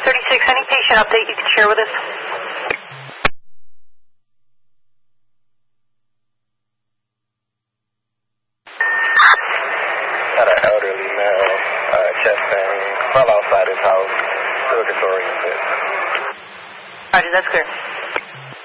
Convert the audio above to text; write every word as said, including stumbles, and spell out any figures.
thirty-six, any patient update you can share with us? Got an elderly male, uh, chest pain, fell outside his house, still disoriented. Roger, that's clear.